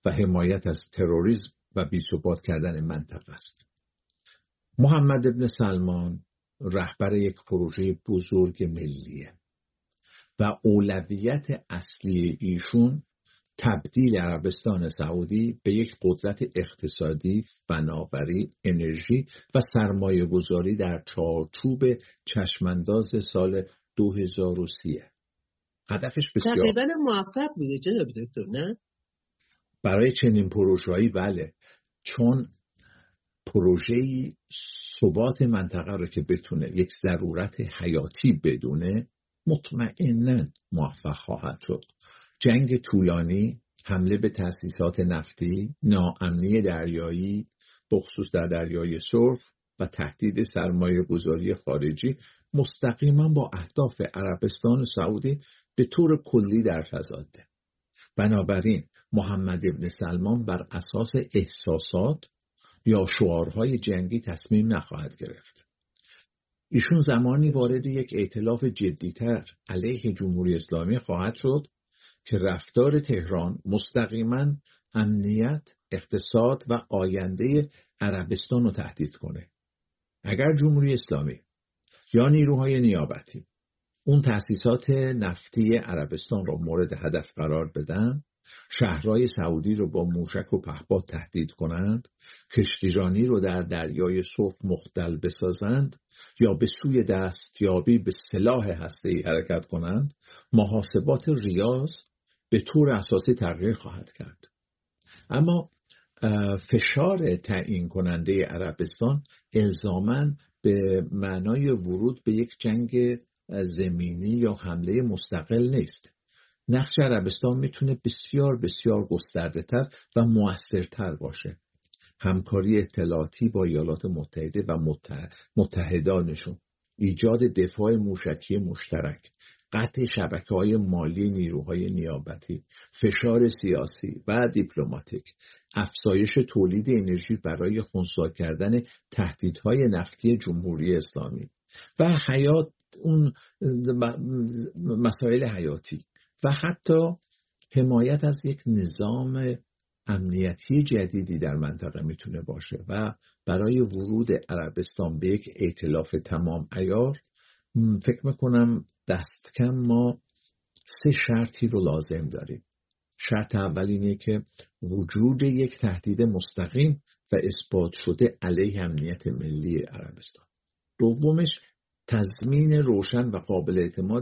و حمایت از تروریسم و بی‌ثبات کردن منطقه است. محمد ابن سلمان رهبر یک پروژه بزرگ ملیه و اولویت اصلی ایشون تبدیل عربستان سعودی به یک قدرت اقتصادی، فناوری، انرژی و سرمایه گذاری در چارچوب چشمانداز سال 2030. هدفش بسیار تقریبا موفق بوده جناب دکتر، نه؟ برای چنین پروژه‌ای بله، چون پروژه‌ای ثبات منطقه رو که بتونه یک ضرورت حیاتی بدونه، مطمئناً موفق خواهد شد. جنگ طولانی، حمله به تأسیسات نفتی، ناامنی دریایی بخصوص در دریای سرخ و تهدید سرمایه گذاری خارجی مستقیما با اهداف عربستان سعودی به طور کلی در تضاده. بنابراین محمد ابن سلمان بر اساس احساسات یا شعارهای جنگی تصمیم نخواهد گرفت. ایشون زمانی وارد یک ائتلاف جدی‌تر علیه جمهوری اسلامی خواهد شد که رفتار تهران مستقیما امنیت، اقتصاد و آینده عربستان رو تهدید کنه. اگر جمهوری اسلامی یا نیروهای نیابتی اون تأسیسات نفتی عربستان رو مورد هدف قرار بدن، شهرهای سعودی رو با موشک و پهپاد تهدید کنند، کشتیرانی رو در دریای سرخ مختل بسازند یا به سوی دستیابی به سلاح هسته‌ای حرکت کنند، محاسبات ریاض به طور اساسی تغییر خواهد کرد. اما فشار تعیین کننده عربستان الزاماً به معنای ورود به یک جنگ زمینی یا حمله مستقل نیست. نقش عربستان میتونه بسیار بسیار گسترده‌تر و مؤثرتر باشه. همکاری اطلاعاتی با ایالات متحده و متحدانشون، ایجاد دفاع موشکی مشترک، قطع شبکه‌های مالی نیروهای نیابتی، فشار سیاسی و دیپلماتیک، افزایش تولید انرژی برای خنثی کردن تهدیدهای نفتی جمهوری اسلامی و اون مسائل حیاتی و حتی حمایت از یک نظام امنیتی جدیدی در منطقه میتونه باشه و برای ورود عربستان به یک ائتلاف تمام عیار فکر میکنم دست کم ما 3 شرطی رو لازم داریم. شرط اول اینه که وجود یک تهدید مستقیم و اثبات شده علیه امنیت ملی عربستان. دومش تضمین روشن و قابل اعتماد